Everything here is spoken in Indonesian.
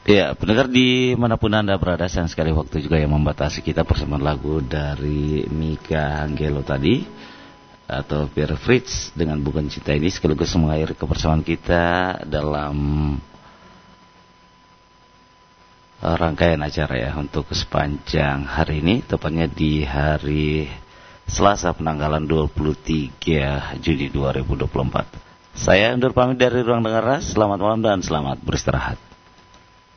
Ya, pendengar dimanapun Anda berada, sayang sekali waktu juga yang membatasi kita. Persembahan lagu dari Mika Anggelo tadi, atau Pierre Fritz dengan Bukan Cinta ini, sekaligus mengakhiri kebersamaan kita dalam rangkaian acara ya, untuk sepanjang hari ini, tepatnya di hari Selasa penanggalan 23 Juni 2024. Saya undur pamit dari ruang dengar. Selamat malam dan selamat beristirahat.